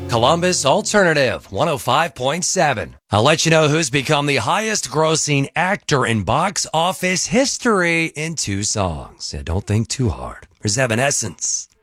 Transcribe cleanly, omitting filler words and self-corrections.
Columbus Alternative 105.7. I'll let you know who's become the highest grossing actor in box office history in 2 songs. Yeah, don't think too hard. Here's Evanescence.